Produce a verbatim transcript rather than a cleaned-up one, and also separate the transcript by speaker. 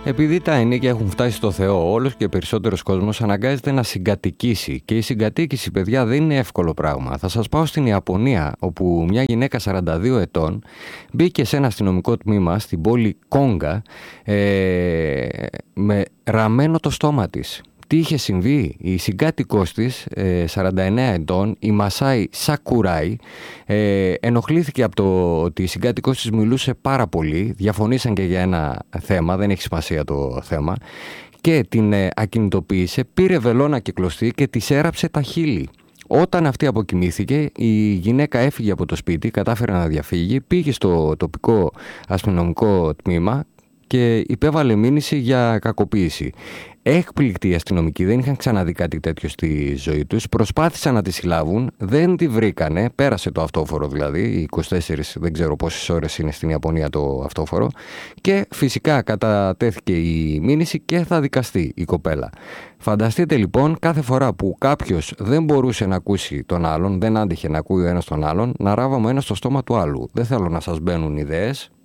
Speaker 1: Επειδή τα ενίκια έχουν φτάσει στο Θεό, όλος και περισσότερος κόσμος αναγκάζεται να συγκατοικήσει. Και η συγκατοίκηση, παιδιά, δεν είναι εύκολο πράγμα. Θα σας πάω στην Ιαπωνία, όπου μια γυναίκα σαράντα δύο ετών μπήκε σε ένα αστυνομικό τμήμα στην πόλη Κόγκα ε, με ραμμένο το στόμα της. Τι είχε συμβεί? Η συγκάτοικός της, σαράντα εννέα ετών, η Μασάι Σακουράι, ε, ενοχλήθηκε από το ότι η συγκάτοικός της μιλούσε πάρα πολύ, διαφωνήσαν και για ένα θέμα, δεν έχει σημασία το θέμα, και την ε, ακινητοποίησε, πήρε βελόνα και κλωστή και της έραψε τα χείλη. Όταν αυτή αποκοιμήθηκε, η γυναίκα έφυγε από το σπίτι, κατάφερε να διαφύγει, πήγε στο τοπικό αστυνομικό τμήμα και υπέβαλε μήνυση για κακοποίηση. Έκπληκτοι οι αστυνομικοί, δεν είχαν ξαναδεί κάτι τέτοιο στη ζωή τους. Προσπάθησαν να τη συλλάβουν, δεν τη βρήκανε. Πέρασε το αυτόφορο δηλαδή, οι είκοσι τέσσερις, δεν ξέρω πόσες ώρες είναι στην Ιαπωνία το αυτόφορο. Και φυσικά κατατέθηκε η μήνυση και θα δικαστεί η κοπέλα. Φανταστείτε λοιπόν, κάθε φορά που κάποιος δεν μπορούσε να ακούσει τον άλλον, δεν άντυχε να ακούει ο ένας τον άλλον, να ράβαμε ο ένας στο στόμα του άλλου. Δεν θέλω να σας μπαίνουν ιδέες.